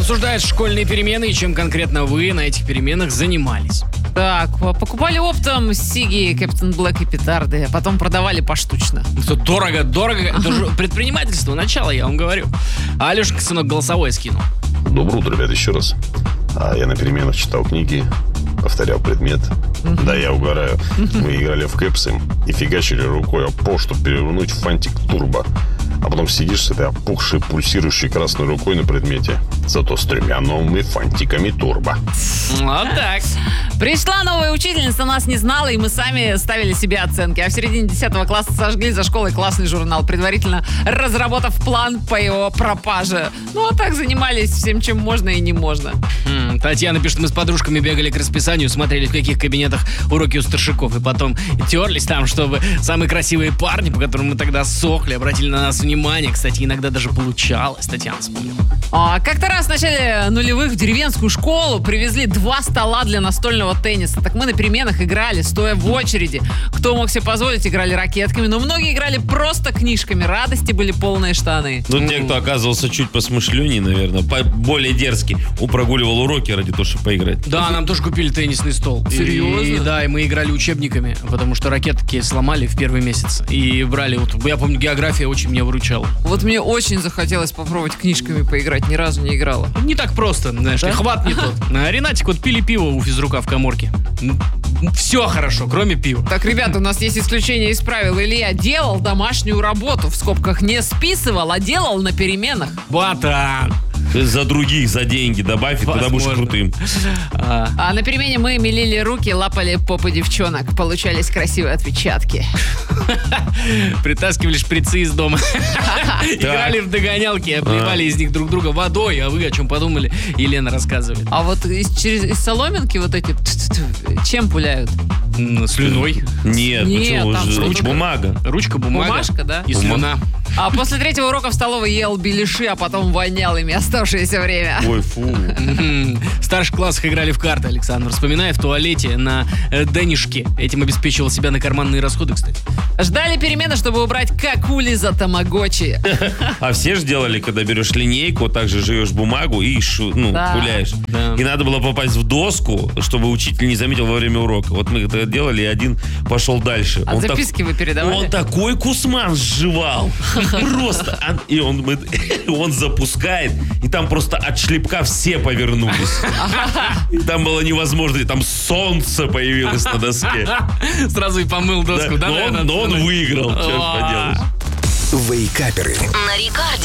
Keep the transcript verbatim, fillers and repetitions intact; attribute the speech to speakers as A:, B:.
A: обсуждает школьные перемены и чем конкретно вы на этих переменах занимались.
B: Так, покупали оптом сиги, Кэптен Блэк и петарды, а потом продавали поштучно.
A: Что дорого, дорого. Это же предпринимательство, начало, я вам говорю. А Алешка, сынок, голосовой скинул.
C: Доброе утро, ребят, еще раз. А я на переменах читал книги, повторял предмет. Mm-hmm. Да, я угораю. Мы играли в кэпсы и фигачили рукой об пол, чтобы перевернуть фантик турбо. А потом сидишь с этой опухшей, пульсирующей красной рукой на предмете. Зато с тремя новыми фантиками турбо.
A: Вот так.
B: Пришла новая учительница, нас не знала, и мы сами ставили себе оценки. А в середине десятого класса сожгли за школой классный журнал, предварительно разработав план по его пропаже. Ну, а так занимались всем, чем можно и не можно.
A: М, Татьяна пишет, мы с подружками бегали к расписанию, смотрели, в каких кабинетах уроки у старшаков, и потом терлись там, чтобы самые красивые парни, по которым мы тогда сохли, обратили на нас внимание. Кстати, иногда даже получалось, Татьяна вспомнила.
B: А, как-то раз в начале нулевых в деревенскую школу привезли два стола для настольного тенниса. Так мы на переменах играли, стоя в очереди. Кто мог себе позволить, играли ракетками, но многие играли просто книжками. Радости были полные штаны.
D: Ну, те, кто оказывался чуть посмышленнее, наверное, по- более дерзкий, упрогуливал уроки ради того, чтобы поиграть.
A: Да, нам тоже купили теннисный стол.
B: Серьезно?
A: И, да, и мы играли учебниками, потому что ракетки сломали в первый месяц. И брали, вот, я помню, география очень меня выручала.
B: Вот мне очень захотелось попробовать книжками поиграть, ни разу не играла.
A: Не так просто, знаешь,
B: Да?
A: ли, хват не тот. А Ренатик вот пили пиво у физрука в каморке. Все хорошо, кроме пива.
B: Так, ребята, у нас есть исключение из правил. Илья делал домашнюю работу, в скобках не списывал, а делал на переменах.
A: Батан.
D: За других, за деньги добавь, и тогда будешь
A: Возможно.
D: крутым.
A: А,
B: А на перемене мы мелили руки, лапали попы девчонок. Получались красивые отпечатки.
A: Притаскивали шприцы из дома. Играли в догонялки, обливали из них друг друга водой. А вы о чем подумали? Елена рассказывает.
B: А вот из, через, из соломинки вот эти т-т-т, чем пуляют?
A: М, Слюной.
D: Нет,
B: Нет,
D: почему?
B: там
D: Ж-
B: что-то-
D: Бумага.
A: Ручка, бумага.
B: Бумажка, да?
A: И слюна.
B: А после третьего урока в столовой ел беляши, а потом вонял ими оставшееся время.
D: Ой, фу.
A: Мгм. В старших классах играли в карты, Александр. Вспоминая в туалете на э, денежке. Этим обеспечивал себя на карманные расходы, кстати.
B: Ждали перемены, чтобы убрать какули за тамагочи.
D: А все же делали, когда берешь линейку, также жуешь бумагу и шу- ну,
B: Да.
D: пуляешь.
A: Да.
D: И надо было попасть в доску, чтобы учитель не заметил во время урока. Вот мы это делали, и один пошел дальше.
B: А
D: Он так-
B: записки вы передавали?
D: Он такой кусман сживал. Просто. А- И он, мы- он запускает, и там просто от шлепка все повернулись. И там было невозможно. И там солнце появилось на доске.
A: Сразу и помыл
D: Да,
A: доску. Да,
D: но он-
A: наверное,
D: но он
A: отсюда?
D: выиграл. Что ж
A: А.
D: поделаешь.
E: Вейкаперы.
F: На Рекорде.